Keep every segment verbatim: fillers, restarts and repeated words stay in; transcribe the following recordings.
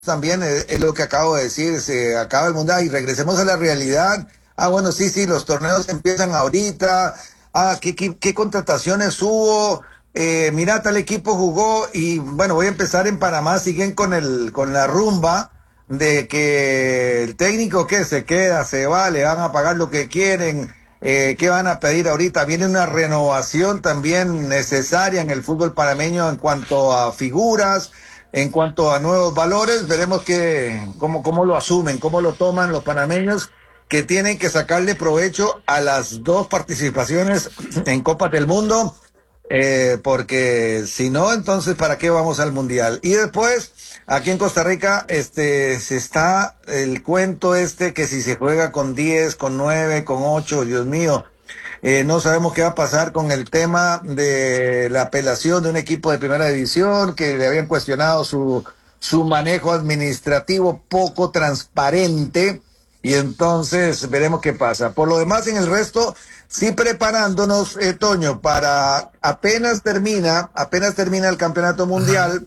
también es, es lo que acabo de decir, se acaba el mundial y regresemos a la realidad. Ah, bueno, sí, sí, los torneos empiezan ahorita. Ah, qué, qué, qué contrataciones hubo. Eh, mira, tal equipo jugó y bueno, voy a empezar en Panamá, siguen con el, con la rumba de que el técnico que se queda, se va, le van a pagar lo que quieren. Eh, ¿qué van a pedir ahorita? Viene una renovación también necesaria en el fútbol panameño en cuanto a figuras, en cuanto a nuevos valores. Veremos que, cómo, cómo lo asumen, cómo lo toman los panameños, que tienen que sacarle provecho a las dos participaciones en Copas del Mundo, eh, porque si no, entonces, ¿para qué vamos al Mundial? Y después, aquí en Costa Rica, este, se está el cuento este que si se juega con diez, con nueve, con ocho, Dios mío, eh, no sabemos qué va a pasar con el tema de la apelación de un equipo de primera división que le habían cuestionado su, su manejo administrativo poco transparente, y entonces veremos qué pasa. Por lo demás, en el resto, sí preparándonos, eh, Toño, para apenas termina, apenas termina el campeonato mundial.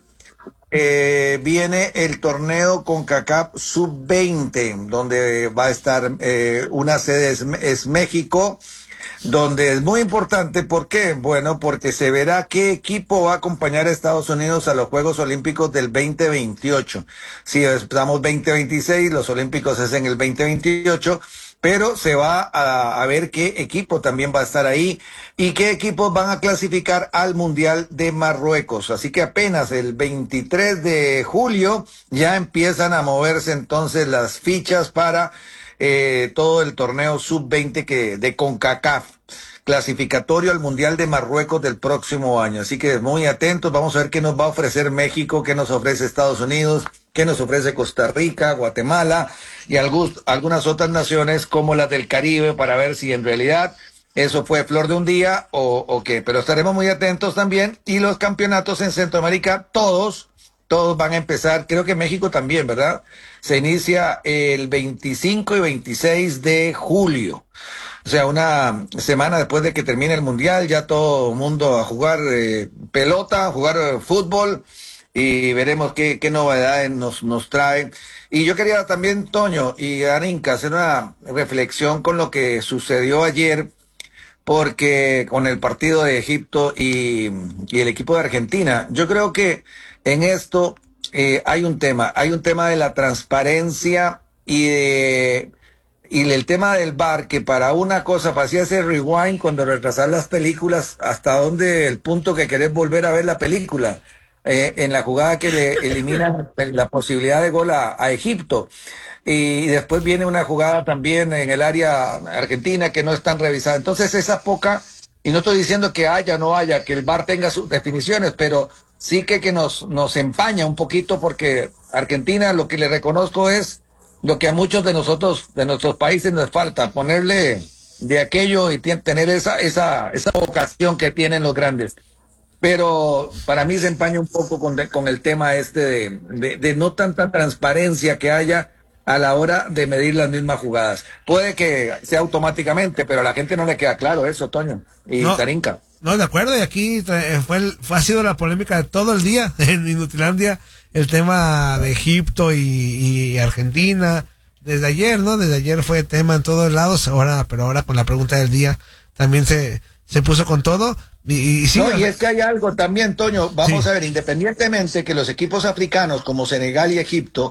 Eh, viene el torneo CONCACAF sub veinte, donde va a estar eh, una sede es, es México, donde es muy importante. ¿Por qué? Bueno, porque se verá qué equipo va a acompañar a Estados Unidos a los Juegos Olímpicos del veinte veintiocho. Si estamos veinte veintiséis, los Olímpicos es en el veinte veintiocho, pero se va a, a ver qué equipo también va a estar ahí y qué equipos van a clasificar al Mundial de Marruecos. Así que apenas el veintitrés de julio ya empiezan a moverse entonces las fichas para eh, todo el torneo sub veinte que, de CONCACAF, clasificatorio al Mundial de Marruecos del próximo año. Así que muy atentos, vamos a ver qué nos va a ofrecer México, qué nos ofrece Estados Unidos, qué nos ofrece Costa Rica, Guatemala y algus, algunas otras naciones como las del Caribe, para ver si en realidad eso fue flor de un día o, o qué. Pero estaremos muy atentos también. Y los campeonatos en Centroamérica, todos, todos van a empezar, creo que México también, ¿verdad? Se inicia el veinticinco y veintiséis de julio. O sea, una semana después de que termine el Mundial, ya todo el mundo a jugar eh, pelota, a jugar eh, fútbol, y veremos qué, qué novedades nos, nos traen. Y yo quería también, Toño y Arinka, hacer una reflexión con lo que sucedió ayer, porque con el partido de Egipto y, y el equipo de Argentina. Yo creo que en esto eh, hay un tema, hay un tema de la transparencia y de... Y el tema del V A R, que para una cosa, para ese rewind, cuando retrasar las películas, hasta donde el punto que querés volver a ver la película, eh, en la jugada que le eliminan la posibilidad de gol a, a Egipto. Y después viene una jugada también en el área argentina que no están revisadas. Entonces esa poca, y no estoy diciendo que haya o no haya, que el V A R tenga sus definiciones, pero sí que, que nos, nos empaña un poquito, porque Argentina, lo que le reconozco es lo que a muchos de nosotros, de nuestros países, nos falta, ponerle de aquello y tener esa, esa, esa vocación que tienen los grandes. Pero para mí se empaña un poco con, de, con el tema este de, de, de no tanta transparencia que haya a la hora de medir las mismas jugadas. Puede que sea automáticamente, pero a la gente no le queda claro eso, Toño y no, Tarinka. No, de acuerdo, y aquí fue, el, fue ha sido la polémica de todo el día en Inutilandia, el tema de Egipto y, y Argentina, desde ayer, ¿no? Desde ayer fue tema en todos lados, ahora, pero ahora con la pregunta del día también se, se puso con todo. Y, y, sí, no, y es que hay algo también, Toño, vamos sí. a ver, independientemente que los equipos africanos como Senegal y Egipto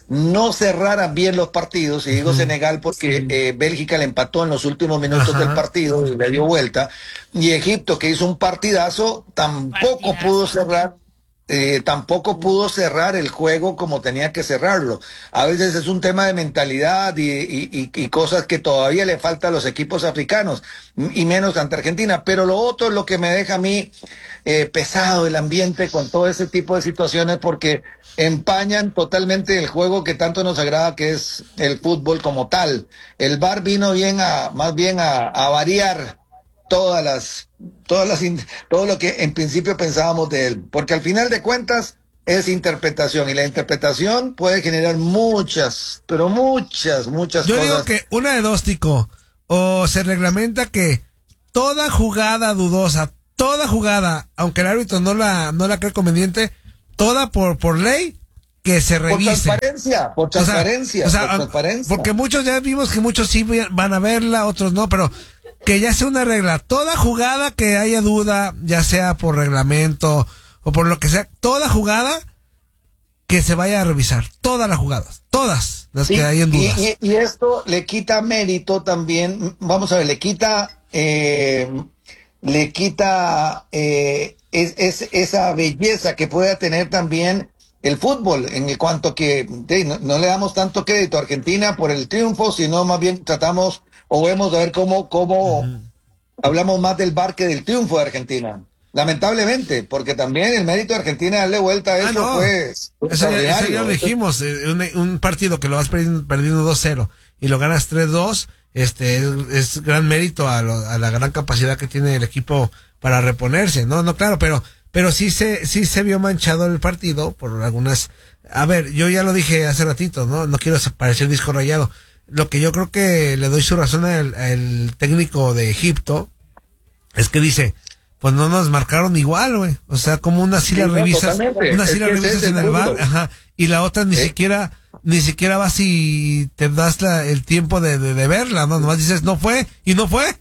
no cerraran bien los partidos, y digo uh-huh. Senegal porque sí. eh, Bélgica le empató en los últimos minutos uh-huh. del partido y le dio vuelta, y Egipto, que hizo un partidazo, tampoco partidazo. pudo cerrar Eh, tampoco pudo cerrar el juego como tenía que cerrarlo. A veces es un tema de mentalidad y, y, y cosas que todavía le falta a los equipos africanos, y menos ante Argentina. Pero lo otro es lo que me deja a mí eh, pesado el ambiente con todo ese tipo de situaciones, porque empañan totalmente el juego que tanto nos agrada, que es el fútbol como tal. El V A R vino bien a, más bien a, a variar todas las, todas las, todo lo que en principio pensábamos de él, porque al final de cuentas es interpretación, y la interpretación puede generar muchas, pero muchas, muchas Yo cosas. Yo digo que una de dos, Tico, o se reglamenta que toda jugada dudosa, toda jugada, aunque el árbitro no la, no la cree conveniente, toda por, por ley, que se revise. Por transparencia, por transparencia, o sea, o sea, por transparencia. Porque muchos ya vimos que muchos sí van a verla, otros no, pero que ya sea una regla. Toda jugada que haya duda, ya sea por reglamento o por lo que sea, toda jugada que se vaya a revisar. Todas las jugadas, todas las sí, que hay en dudas. Y, y, y esto le quita mérito también, vamos a ver, le quita, eh, le quita eh, es, es, esa belleza que pueda tener también el fútbol, en cuanto que de, no, no le damos tanto crédito a Argentina por el triunfo, sino más bien tratamos o vemos a ver cómo, cómo uh-huh. hablamos más del V A R que del triunfo de Argentina. Lamentablemente, porque también el mérito de Argentina darle vuelta a eso ah, no. fue, fue eso, ya, eso ya lo dijimos, un, un partido que lo vas perdiendo, perdiendo dos cero y lo ganas tres dos, este es, es gran mérito a, lo, a la gran capacidad que tiene el equipo para reponerse, no, no, claro, pero pero sí se sí se vio manchado el partido por algunas. A ver, yo ya lo dije hace ratito, no no quiero parecer disco rayado. Lo que yo creo que le doy su razón al, al técnico de Egipto es que dice, pues no nos marcaron igual, güey. O sea, como una sí la sí, revisas, no, una sí la revisas en el V A R, ajá, y la otra ni ¿Eh? siquiera ni siquiera vas y te das la, el tiempo de, de, de verla, ¿no? Nomás dices, no fue, y no fue.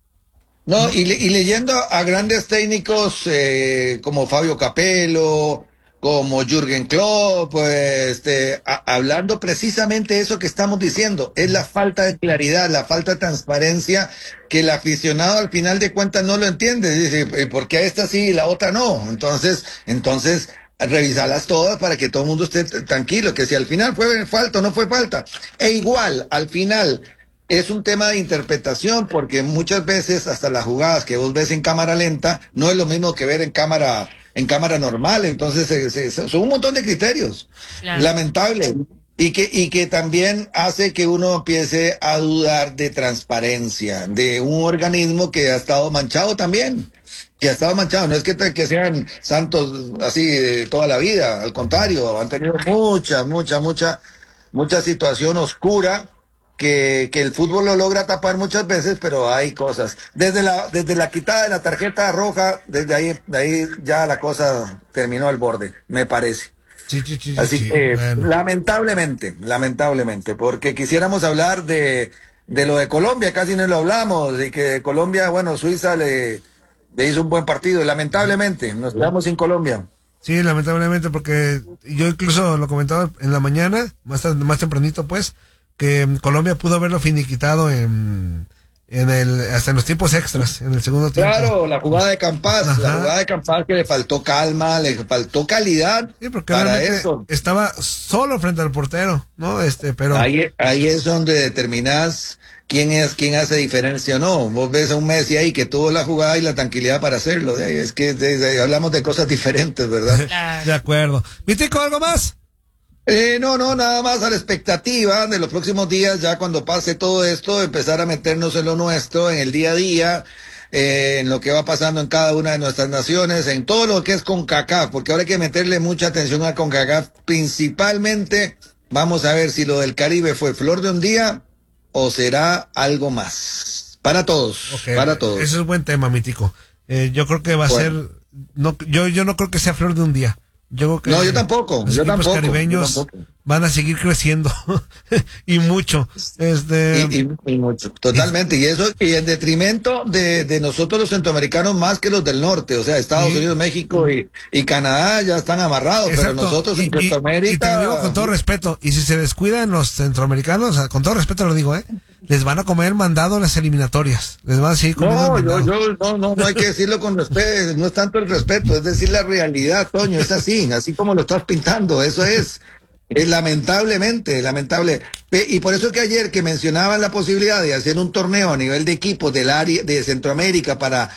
No, y, y leyendo a grandes técnicos eh, como Fabio Capello, como Jürgen Klopp, pues, este, a, hablando precisamente eso que estamos diciendo, es la falta de claridad, la falta de transparencia, que el aficionado al final de cuentas no lo entiende, dice, ¿por qué esta sí y la otra no? Entonces, entonces, revisarlas todas para que todo el mundo esté tranquilo, que si al final fue falta o no fue falta, e igual, al final, es un tema de interpretación, porque muchas veces hasta las jugadas que vos ves en cámara lenta no es lo mismo que ver en cámara en cámara normal, entonces se, se, se, son un montón de criterios, claro. Lamentable, y que y que también hace que uno empiece a dudar de transparencia, de un organismo que ha estado manchado también, que ha estado manchado, no es que, que sean santos así de toda la vida, al contrario, han tenido mucha, mucha, mucha, mucha situación oscura, que, que el fútbol lo logra tapar muchas veces, pero hay cosas. Desde la, desde la quitada de la tarjeta roja, desde ahí, de ahí ya la cosa terminó al borde, me parece. Sí, sí, sí, Así sí, que, bueno. lamentablemente, lamentablemente, porque quisiéramos hablar de, de lo de Colombia, casi no lo hablamos, y que Colombia, bueno, Suiza le, le hizo un buen partido, lamentablemente, nos quedamos sin Colombia. Sí, lamentablemente, porque yo incluso lo comentaba en la mañana, más, más tempranito pues, que Colombia pudo haberlo finiquitado en, en el, hasta en los tiempos extras, en el segundo tiempo. Claro, la jugada de Campas, Ajá. la jugada de Campas que le faltó calma, le faltó calidad. Sí, porque para eso. Estaba solo frente al portero, ¿no? Este, pero. Ahí, ahí es donde determinás quién es, quién hace diferencia o no. Vos ves a un Messi ahí que tuvo la jugada y la tranquilidad para hacerlo. Es que de, de, hablamos de cosas diferentes, ¿verdad? Claro. De acuerdo. ¿Vitico, algo más? Eh, no, no, nada más a la expectativa de los próximos días, ya cuando pase todo esto, empezar a meternos en lo nuestro, en el día a día, eh, en lo que va pasando en cada una de nuestras naciones, en todo lo que es CONCACAF, porque ahora hay que meterle mucha atención a CONCACAF, principalmente, vamos a ver si lo del Caribe fue flor de un día o será algo más. Para todos, okay, para todos. Ese es un buen tema, Mítico. Eh, yo creo que va a bueno. ser, no, yo, yo no creo que sea flor de un día. Yo creo que no, yo tampoco. Los yo equipos tampoco, caribeños yo tampoco. van a seguir creciendo y mucho. Este... Y, y, y mucho, totalmente. Y, y eso, y en detrimento de, de nosotros los centroamericanos más que los del norte. O sea, Estados sí. Unidos, México y, y Canadá ya están amarrados, Exacto. pero nosotros en Centroamérica. Y, y te lo digo con todo respeto. Y si se descuidan los centroamericanos, con todo respeto lo digo, ¿eh? Les van a comer mandado las eliminatorias. Les van a seguir comiendo No, yo, yo, no, no, no hay que decirlo con respeto. No es tanto el respeto, es decir la realidad, Toño. Es así, así como lo estás pintando. Eso es. Es lamentablemente, lamentable. Y por eso es que ayer que mencionaban la posibilidad de hacer un torneo a nivel de equipos del área de Centroamérica para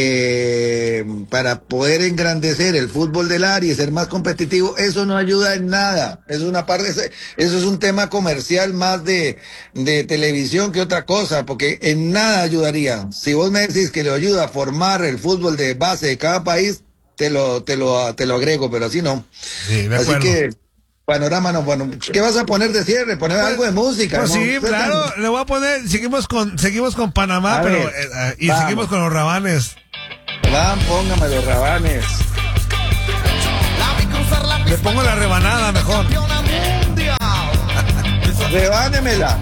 eh, para poder engrandecer el fútbol del área y ser más competitivo, eso no ayuda en nada. Es una parte, eso es un tema comercial más de, de televisión que otra cosa, porque en nada ayudaría. Si vos me decís que le ayuda a formar el fútbol de base de cada país, te lo, te lo, te lo agrego, pero así no. Sí, de acuerdo. Así que panorama no, bueno, ¿qué vas a poner de cierre? Poner pues, algo de música. Pues ¿no? sí, claro, le voy a poner, seguimos con, seguimos con Panamá, a pero ver, eh, y vamos. Seguimos con los Rabanes. Van, póngame los Rabanes. La vi cruzar la Le pongo la rebanada mejor. Rebánemela.